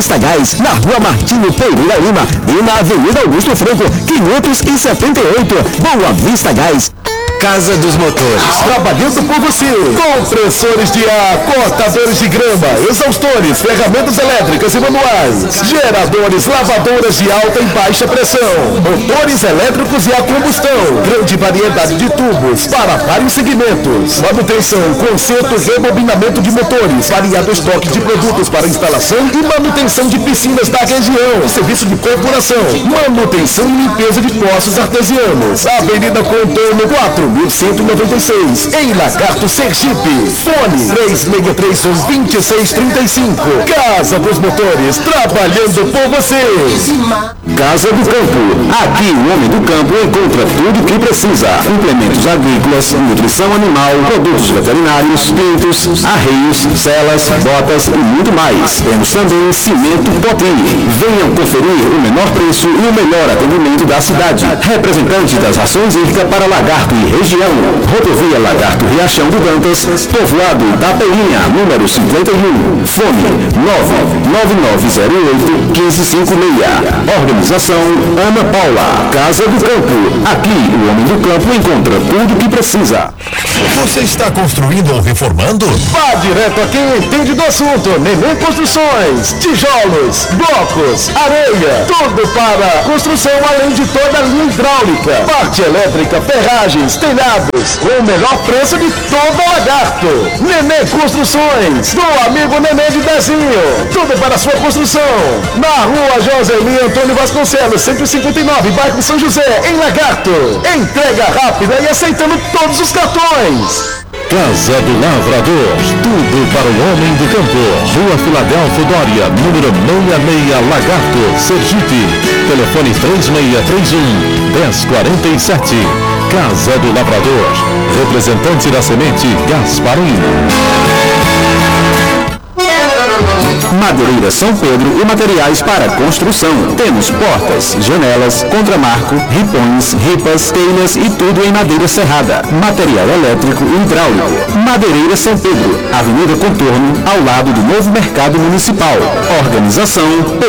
Vista Gás, na Rua Martinho Pereira Lima e na Avenida Augusto Franco, 578. Boa Vista Gás. Casa dos Motores, trabalhando por você. Compressores de ar, cortadores de grama, exaustores, ferramentas elétricas e manuais, geradores, lavadoras de alta e baixa pressão, motores elétricos e a combustão, grande variedade de tubos para vários segmentos, manutenção, conserto e rebobinamento de motores, variado estoque de produtos para instalação e manutenção de piscinas da região, serviço de corporação, manutenção e limpeza de poços artesianos. Avenida Contorno 4.196, em Lagarto, Sergipe. Fone 3631-2635. Casa dos Motores, trabalhando por você. Casa do Campo. Aqui o homem do campo encontra tudo o que precisa. Implementos agrícolas, nutrição animal, produtos veterinários, pintos, arreios, celas, botas e muito mais. Temos também cimento Poti. Venham conferir o menor preço e o melhor atendimento da cidade. Representante das rações IRCA para Lagarto e região. Rodovia Lagarto Riachão do Dantas, povoado Itapeinha, número 51. Fone 99908-1556. Organização Ana Paula. Casa do Campo. Aqui o homem do campo encontra tudo o que precisa. Você está construindo ou reformando? Vá direto a quem entende do assunto. Neném Construções. Tijolos, blocos, areia, tudo para construção, além de toda a linha hidráulica, parte elétrica, ferragens, telhados, com o melhor preço de todo o Lagarto. Neném Construções, do amigo Neném de Dezinho. Tudo para a sua construção. Na rua Joselmi Antônio Vasconcelos, 159, bairro São José, em Lagarto. Entrega rápida e aceitando todos os cartões. Casa do Lavrador, tudo para o homem do campo. Rua Filadélfio Dória, número 66, Lagarto, Sergipe. Telefone 3631-1047. Casa do Lavrador, representante da semente Gasparim. Madeireira São Pedro e materiais para construção. Temos portas, janelas, contramarco, ripões, ripas, telhas e tudo em madeira serrada. Material elétrico e hidráulico. Madeireira São Pedro, Avenida Contorno, ao lado do novo Mercado Municipal. Organização